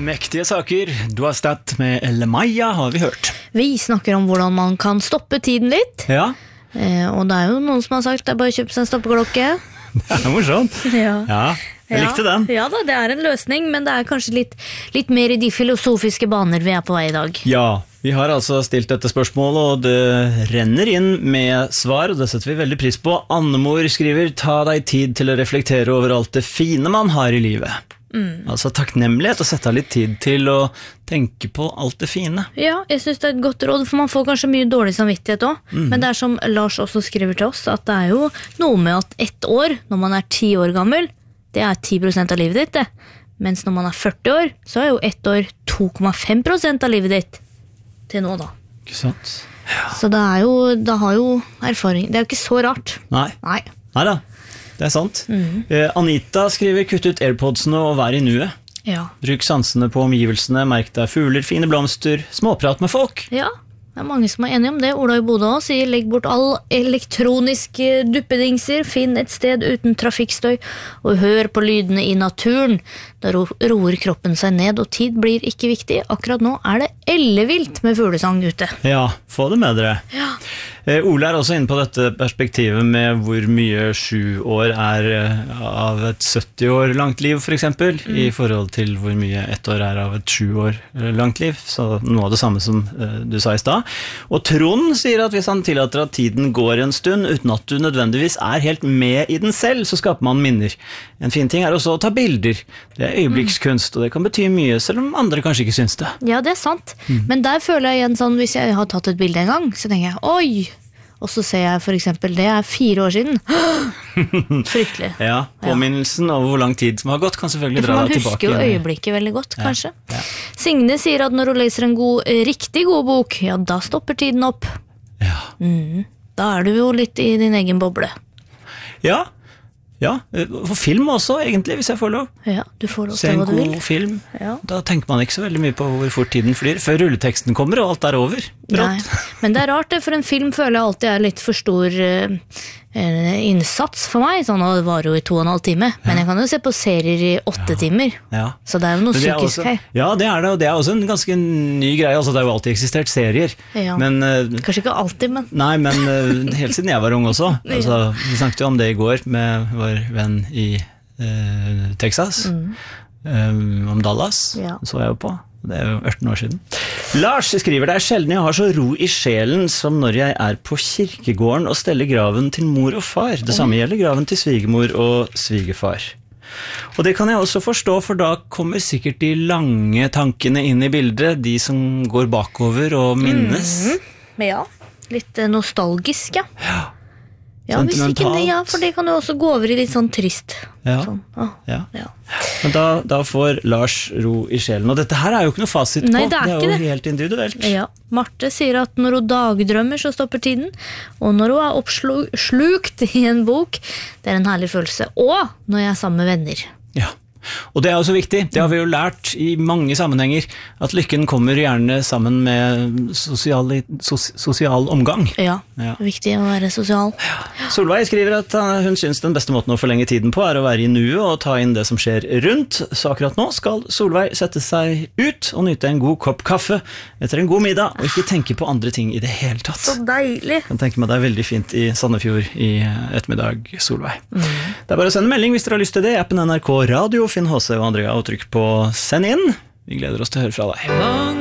Mektige saker. Du har stått med Elle Maja, har vi hørt. Vi snakker om hvordan man kan stoppe tiden litt. Ja, Og det er jo noen som har sagt det er bare å kjøpe seg en stoppeklokke. det er morsomt. Ja. Ja, jeg likte den. Ja da, det er en løsning, men det er kanskje litt mer i de filosofiske baner vi er på vei i dag. Ja, vi har altså stilt dette spørsmålet, og det renner inn med svar, og det setter vi veldig pris på. Annemor skriver, ta deg tid til å reflektere over alt det fine man har i livet. Altså takknemlighet, og sette av litt tid til å tenke på alt det fine. Ja, jeg synes det er et godt råd, for man får kanskje mye dårlig samvittighet også. Men det er som Lars også skriver til oss, at det er jo noe med at 1 år, når man er 10 år gammel, det er 10% av livet ditt, det. Mens når man er 40 år, så er jo 1 år 2,5% av livet ditt. Til nå da. Ikke sant? Så det er jo, det har jo erfaring. Det er jo ikke så rart. Nei. Neida, det er sant. Anita skriver, kutt ut AirPodsene og vær i nuet. Ja. Bruk sansene på omgivelsene, merk deg fugler, fine blomster, småprat med folk. Ja, det er mange som er enige om det. Ola i Bodø også sier, legg bort all elektroniske duppedingser, finn et sted uten trafikkstøy, og hør på lydene i naturen. Da roer kroppen seg ned, og tid blir ikke viktig. Akkurat nå er det ellevilt med fuglesang ute. Ja, få det med dere. Ja. Ole er også inne på dette perspektivet med hvor mye 7 år er av et 70 år langt liv, for eksempel, i forhold til hvor mye 1 år er av et 7 år langt liv. Så noe av det samme som du sa i sted. Og Trond sier at hvis han tillater at tiden går en stund, uten at du nødvendigvis er helt med i den selv, så skaper man minner. En fin ting er også å ta bilder. Det er øyeblikkskunst, og det kan bety mye, selv om andre kanskje ikke syns det. Ja, det er sant. Men der føler jeg igjen sånn, hvis jeg har tatt et bilde en gang, så tenker jeg, oi! Og så ser jeg for eksempel, det er 4 år siden. Fryktelig. Ja, påminnelsen over hvor lang tid som har gått kan selvfølgelig dra deg tilbake. For man husker jo øyeblikket veldig godt, kanskje. Ja. Signe sier at når hun leser en riktig god bok, ja, da stopper tiden opp. Ja. Da er du jo litt i din egen boble. Ja, for film også egentlig, hvis jeg får lov. Ja, du får lov Se til en hva du vil. god film, Ja. da tenker man ikke så veldig mye på hvor fort tiden flyr, før rulleteksten kommer og alt er over. Nei, men det er rart det, for en film føler jeg alltid er litt for stor innsats for meg, sånn, og det var jo i 2,5 timer, men jeg kan jo se på serier i 8 timer, Ja. så det er jo noe Men det er psykisk også, her. ja, det er det, og det er også en ganske ny greie, altså det har jo alltid eksistert serier, Ja. men Kanskje ikke alltid, men nei, men helt siden jeg var ung også. Altså, vi snakket jo om det i går med vår venn i Texas, om Dallas, Ja. så jeg jo på. Det er jo 18 år siden. Lars skriver, det er sjelden jeg har så ro i sjelen som når jeg er på kirkegården og steller graven til mor og far. Det samme gjelder graven til svigermor og svigerfar. Og det kan jeg også forstå, for da kommer sikkert de lange tankene inn i bildet, de som går bakover og minnes. ja, litt nostalgisk, ja. Ja, hvis ikke det, Sentimentalt. ja, for det kan jo også gå over i litt sånn trist. Ja. Sånn, Ja. ja. Men da får Lars ro i sjelen. Og dette her er jo ikke noe fasit Nei, på. det er jo ikke det. helt individuelt. Ja, Marte sier at når hun dagdrømmer så stopper tiden, og når hun er oppslukt i en bok, det er en herlig følelse. Og når jeg er sammen med venner. Ja. Og det er også viktig, det har vi jo lært i mange sammenhenger, at lykken kommer gjerne sammen med sosial omgang. Ja, Ja. det er viktig å være sosial. Solveig skriver at hun synes den beste måten å forlenge tiden på er å være i nuet og ta inn det som skjer rundt. Så akkurat nå skal Solveig sette seg ut og nyte en god kopp kaffe etter en god middag, og ikke tenke på andre ting i det hele tatt. Så deilig! Jeg kan tenke meg det er veldig fint i Sandefjord i ettermiddag, Solveig. Det er bare å sende melding hvis dere har lyst til det. Appen NRK Radio, Finn HC og Andrea, og trykk på send inn. Vi gleder oss til å høre fra deg.